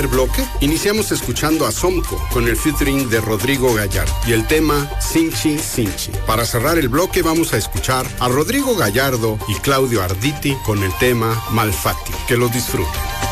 bloque, iniciamos escuchando a Somco con el featuring de Rodrigo Gallardo y el tema Sinchi Sinchi. Para cerrar el bloque vamos a escuchar a Rodrigo Gallardo y Claudio Arditi con el tema Malfatti. Que los disfruten.